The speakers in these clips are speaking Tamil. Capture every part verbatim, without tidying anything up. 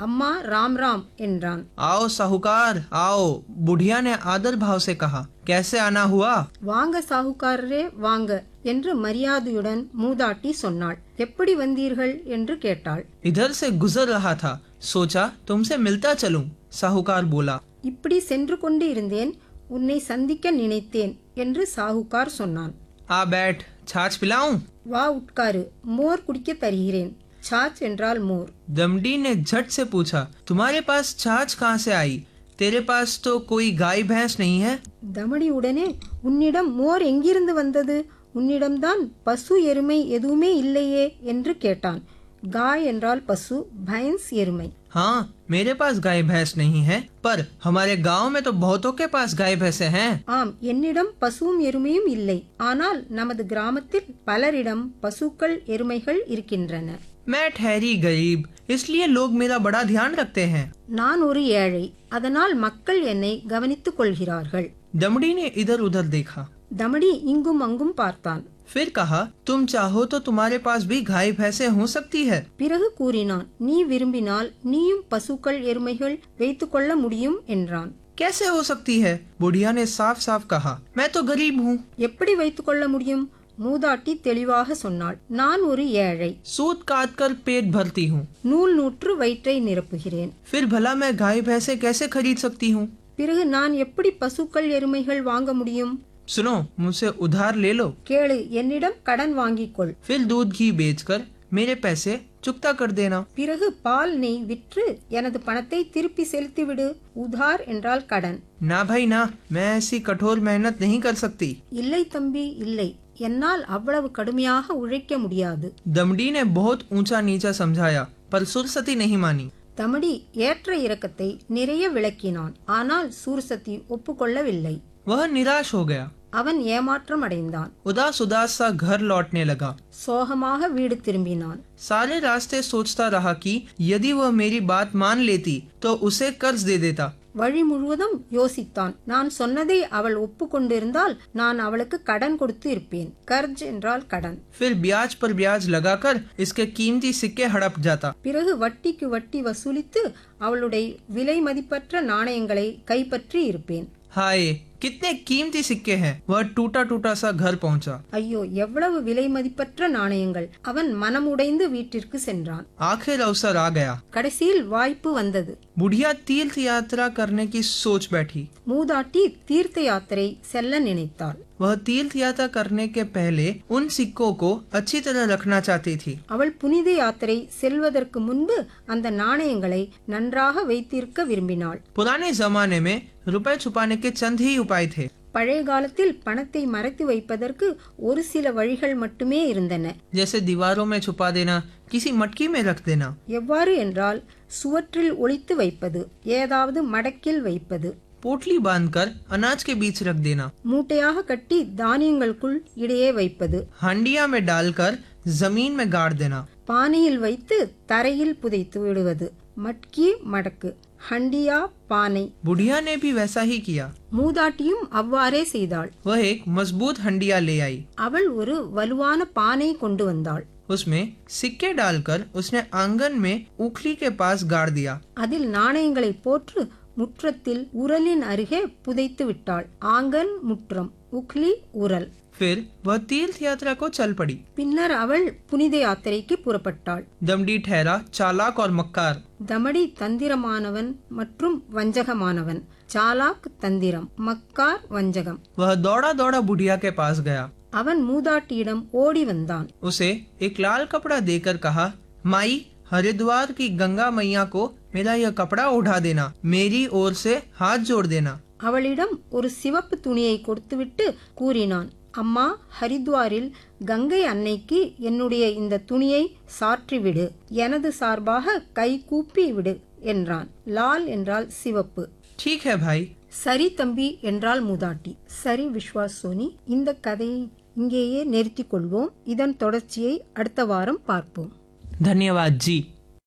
अम्मा राम राम என்றான். आओ साहूकार आओ, बुढ़िया ने आदर भाव से कहा। कैसे आना हुआ? வாங்க சாகுக்காரரே வாங்க என்று மரியாதையுடன் மூதாட்டி சொன்னாள். எப்படி வந்தீர்கள் என்று கேட்டாள். इधर से गुजर रहा था, सोचा तुमसे मिलता चलूं, साहूकार बोला। இப்படி சென்று கொண்டு இருந்தேன், உன்னை சந்திக்க நினைத்தேன் என்று சாகுக்கார் சொன்னான். आ बैठ, छाछ पिलाऊं? வா உட்காரு, மோர் குடிக்க தருகிறேன். छाछ என்றால் மோர். दमड़ी ने झट से पूछा, तुम्हारे पास छाछ कहाँ से आई? तेरे पास तो कोई गाय भैंस नहीं है? தமடி உடனே, உன்னிடம் மோர் எங்கிருந்து வந்தது? உன்னிடம்தான் பசு எருமை எதுவுமே இல்லையே என்று கேட்டான். गाय என்றால் பசு, भैंस எருமை. हाँ, मेरे पास गाय भैंस नहीं है, पर हमारे गांव में तो बहुतों के पास गाय भैंसे हैं। ஆம், என்னிடம் பசுவும் எருமையும் இல்லை. ஆனால் நமது கிராமத்தில் பலரிடம் பசுக்கள் எருமைகள் இருக்கின்றன. मैं ठहरी गरीब, इसलिए लोग मेरा बड़ा ध्यान रखते हैं। நான் ஒரு ஏழை, அதனால் மக்கள் என்னை கவனித்துக் கொள்கிறார்கள். दमड़ी ने इधर उधर देखा, தமடி இங்கும் அங்கும் பார்த்தான். फिर कहा, तुम चाहो तो तुम्हारे पास भी गाय भैंसे हो सकती है। பிறகு கூறினான், நீ விரும்பினால் நீயும் பசுக்கள் எருமைகள் வைத்துக் கொள்ள முடியும் என்றான். कैसे हो सकती है? बुढ़िया ने साफ साफ कहा, मैं तो गरीब हूँ। எப்படி வைத்துக் கொள்ள முடியும்? மூதாட்டி தெளிவாக சொன்னாள், நான் ஒரு ஏழை, सूत काट कर पेट भरती हूँ, நூல் நூற்று வயிற்றை நிரப்புகிறேன். फिर भला मैं गाय भैंसे कैसे खरीद सकती हूँ? பிறகு நான் எப்படி பசுக்கள் எருமைகள் வாங்க முடியும்? सुनो, मुझसे उधार ले लो, கேளு, என்னிடம் கடன் வாங்கிக் கொள். फिर दूध घी बेचकर मेरे पैसे चुकता कर देना। பிறகு பால் நெய் விற்று எனது பணத்தை திருப்பி செலுத்திவிடு. உதார் என்றால் கடன். ना भाई ना, मैं ऐसी कठोर मेहनत नहीं कर सकती। இல்லை தம்பி இல்லை, என்னால் அவ்வளவு கடுமையாக உழைக்க முடியாது. दमड़ी ने बहुत ऊंचा नीचा समझाया, पर सुरसती नहीं मानी। தமடி ஏற்ற இறக்கத்தை நிறைய விளக்கினான், ஆனால் சூர்சத்தி ஒப்புக்கொள்ளவில்லை. वह निराश हो गया, அவன் ஏமாற்றம் அடைந்தான். उदास उदास सा घर लौटने लगा। சோகமாக வீடு திரும்பினான். सारे रास्ते सोचता रहा कि यदि वह मेरी बात मान लेती तो उसे कर्ज दे देता। வழி முழுவதும் யோசித்தான். நான் சொன்னதை அவள் ஒப்புக்கொண்டிருந்தால் நான் அவளுக்கு கடன் கொடுத்து இருப்பேன். கர்ஜ் என்றால் கடன். फिर ब्याज पर ब्याज लगाकर इसके कीमती सिक्के हड़प जाता। பிறகு வட்டிக்கு வட்டி வசூலித்து அவளுடைய விலை மதிப்பற்ற நாணயங்களை கைப்பற்றி இருப்பேன். हाय, कितने कीमती सिक्के हैं। वह टूटा टूटा सा घर पहुंचा। ஐயோ, எவ்வளவு விலை மதிப்பற்ற நாணயங்கள். அவன் மனமுடைந்து வீட்டிற்கு சென்றான். आखिर अवसर आ गया। கடைசியில் வாய்ப்பு வந்தது. बुढ़िया तीर्थ यात्रा करने की सोच बैठी। மூதாட்டி தீர்த்த யாத்திரை செல்ல நினைத்தாள். वह तीर्थ यात्रा करने के पहले उन सिक्कों को अच्छी तरह रखना चाहती थी। அவள் புனித யாத்திரை செல்வதற்கு முன்பு அந்த நாணயங்களை நன்றாக வைத்திருக்க விரும்பினாள். पुराने जमाने में रुपए छुपाने के चंद ही उपाय थे। பழைய காலத்தில் பணத்தை மறைத்து வைப்பதற்கு ஒரு சில வழிகள் மட்டுமே இருந்தன. जैसे दीवारों में छुपा देना, किसी मटकी में रख देना। எவ்வாறு என்றால், சுவற்றில் ஒளித்து வைப்பது, ஏதாவது மடக்கில் வைப்பது, पोटली बांधकर अनाज के बीच रख देना, மூட்டையாக கட்டி தானியங்களுக்குள் இடையே வைப்பது, हांडिया में डालकर जमीन में गाड़ देना, பானையில் வைத்து தரையில் புதைத்து விடுவது. மட்கி மடக்கு, ஹண்டியா பானை. बुढ़िया ने भी वैसा ही किया। மூதாட்டியும் அவ்வாறே செய்தாள். वह एक मजबूत हंडिया ले आई। அவள் ஒரு வலுவான பானை கொண்டு வந்தாள். उसमें सिक्के डालकर उसने आंगन में उखली के पास गाड़ दिया। அதில் நாணயங்களை போற்று முற்றத்தில் உரலின் அருகே புதைத்து விட்டாள். ஆங்கன் முற்றம், உக்லி உரல். फिर वह तीर्थ यात्रा को चल पड़ी। பின்னர் அவள் புனித யாத்திரைக்கு புறப்பட்டாள். दमड़ी ठहरा चालाक और मक्कार। தமடி தந்திரமானவன் மற்றும் வஞ்சகமானவன். சாலாக் தந்திரம், மக்கார் வஞ்சகம். वह दौड़ा दौड़ा बुढ़िया के पास गया। அவன் மூதாட்டியிடம் ஓடி வந்தான். उसे एक लाल कपड़ा देकर कहा, माई, हरिद्वार की गंगा मैया को मेरा यह कपड़ा उठा देना, मेरी ओर से हाथ जोड़ देना। அவளிடம் ஒரு சிவப்பு துணியை கொடுத்துவிட்டு கூறினான், அம்மா, ஹரித்வாரில் கங்கை அன்னைக்கு என்னுடைய இந்த துணியை சாற்றிவிடு, எனது சார்பாக கை கூப்பி விடு என்றான். லால் என்றால் சிவப்பு. ठीक है भाई। சரி தம்பி என்றால் மூதாட்டி. சரி விஸ்வாஸ் சோனி, இந்த கதையை இங்கேயே நிறுத்திக் கொள்வோம். இதன் தொடர்ச்சியை அடுத்த வாரம் பார்ப்போம். धन्यवाद जी।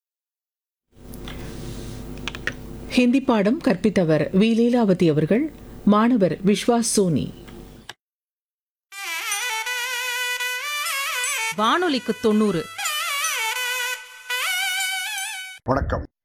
ஹிந்தி பாடம் கற்பித்தவர் வி லீலாவதி அவர்கள். மாணவர் விஸ்வாஸ் சோனி. வானொலிக்கு தொண்ணூறு. வணக்கம்.